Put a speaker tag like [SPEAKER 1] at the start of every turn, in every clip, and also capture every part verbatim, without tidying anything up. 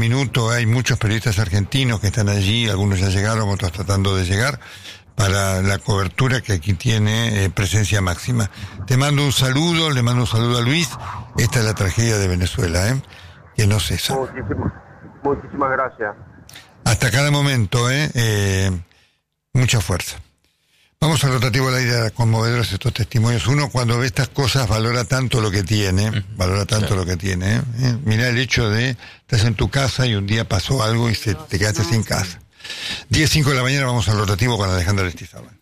[SPEAKER 1] Minuto hay muchos periodistas argentinos que están allí, algunos ya llegaron, otros tratando de llegar, para la cobertura que aquí tiene eh, Presencia Máxima. Te mando un saludo, le mando un saludo a Luis. Esta es la tragedia de Venezuela, ¿eh? Que no cesa.
[SPEAKER 2] Muchísimas, muchísimas gracias.
[SPEAKER 1] Hasta cada momento, ¿eh? eh mucha fuerza. Vamos al rotativo al aire, conmovedores estos testimonios. Uno cuando ve estas cosas valora tanto lo que tiene, valora tanto claro. lo que tiene. ¿eh? ¿Eh? Mirá el hecho de, estás en tu casa y un día pasó algo y se, te quedaste sin casa. diez cinco de la mañana vamos al rotativo con Alejandra Aristizábal.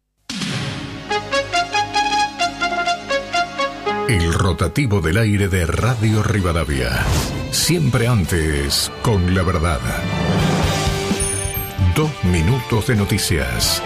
[SPEAKER 3] El rotativo del aire de Radio Rivadavia. Siempre antes, con la verdad. Dos minutos de noticias.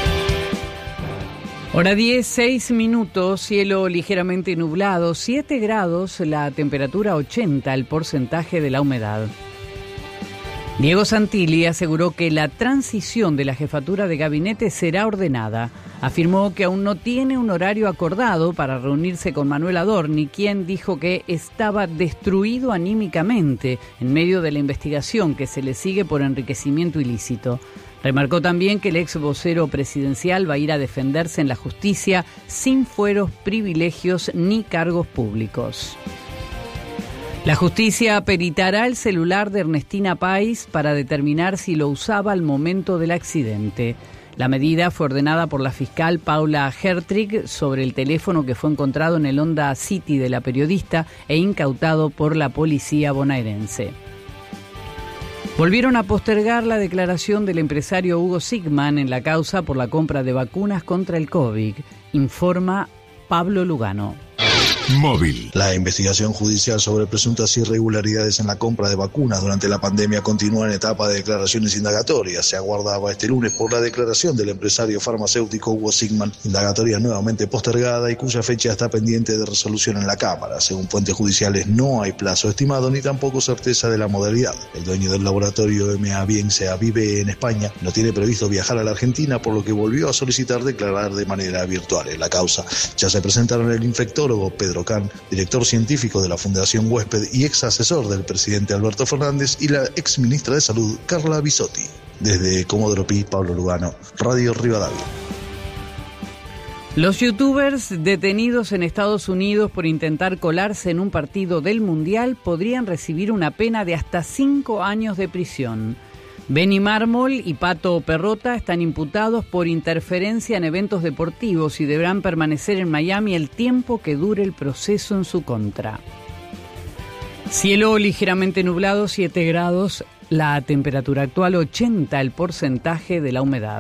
[SPEAKER 4] Hora diez, seis minutos, cielo ligeramente nublado, siete grados, la temperatura ochenta, el porcentaje de la humedad. Diego Santilli aseguró que la transición de la jefatura de gabinete será ordenada. Afirmó que aún no tiene un horario acordado para reunirse con Manuel Adorni, quien dijo que estaba destruido anímicamente en medio de la investigación que se le sigue por enriquecimiento ilícito. Remarcó también que el ex vocero presidencial va a ir a defenderse en la justicia sin fueros, privilegios ni cargos públicos. La justicia peritará el celular de Ernestina Pais para determinar si lo usaba al momento del accidente. La medida fue ordenada por la fiscal Paula Hertrig sobre el teléfono que fue encontrado en el Honda City de la periodista e incautado por la policía bonaerense. Volvieron a postergar la declaración del empresario Hugo Sigman en la causa por la compra de vacunas contra el COVID, informa Pablo Lugano.
[SPEAKER 3] Móvil.
[SPEAKER 5] La investigación judicial sobre presuntas irregularidades en la compra de vacunas durante la pandemia continúa en etapa de declaraciones indagatorias. Se aguardaba este lunes por la declaración del empresario farmacéutico Hugo Sigman, indagatoria nuevamente postergada y cuya fecha está pendiente de resolución en la Cámara. Según fuentes judiciales, no hay plazo estimado ni tampoco certeza de la modalidad. El dueño del laboratorio M A Biense Avive en España no tiene previsto viajar a la Argentina, por lo que volvió a solicitar declarar de manera virtual. En la causa ya se presentaron el infectólogo Pedro Can, director científico de la Fundación Huésped y ex asesor del presidente Alberto Fernández, y la ex ministra de Salud, Carla Bisotti. Desde Comodoro Pi, Pablo Lugano, Radio Rivadavia.
[SPEAKER 4] Los youtubers detenidos en Estados Unidos por intentar colarse en un partido del Mundial podrían recibir una pena de hasta cinco años de prisión. Benny Mármol y Pato Perrota están imputados por interferencia en eventos deportivos y deberán permanecer en Miami el tiempo que dure el proceso en su contra. Cielo ligeramente nublado, siete grados, la temperatura actual ochenta, el porcentaje de la humedad.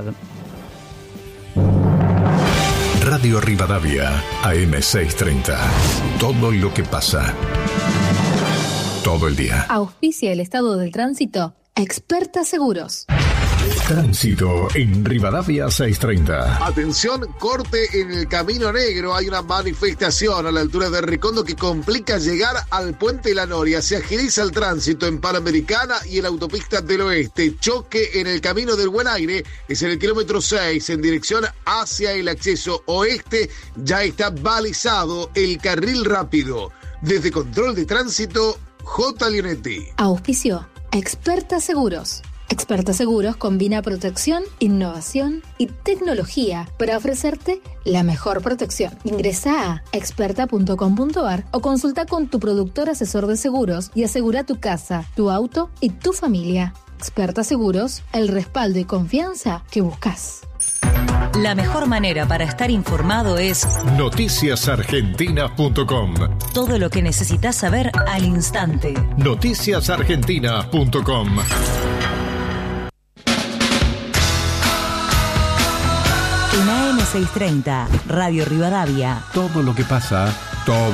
[SPEAKER 3] Radio Rivadavia, A M seiscientos treinta. Todo lo que pasa. Todo el día.
[SPEAKER 6] Auspicia el estado del tránsito. Experta Seguros.
[SPEAKER 3] Tránsito en Rivadavia seiscientos treinta.
[SPEAKER 7] Atención, corte en el Camino Negro. Hay una manifestación a la altura de Recondo que complica llegar al Puente La Noria. Se agiliza el tránsito en Panamericana y en la Autopista del Oeste. Choque en el Camino del Buen Aire. Es en el kilómetro seis en dirección hacia el acceso oeste. Ya está balizado el carril rápido. Desde Control de Tránsito, J. Leonetti.
[SPEAKER 6] Auspicio. Experta Seguros. Experta Seguros combina protección, innovación y tecnología para ofrecerte la mejor protección. Ingresa a experta punto com punto a r o consulta con tu productor asesor de seguros y asegura tu casa, tu auto y tu familia. Experta Seguros, el respaldo y confianza que buscas.
[SPEAKER 8] La mejor manera para estar informado es
[SPEAKER 3] noticias argentinas punto com.
[SPEAKER 8] Todo lo que necesitas saber al instante.
[SPEAKER 3] noticias argentinas punto com.
[SPEAKER 8] En A M seiscientos treinta, Radio Rivadavia.
[SPEAKER 3] Todo lo que pasa, todo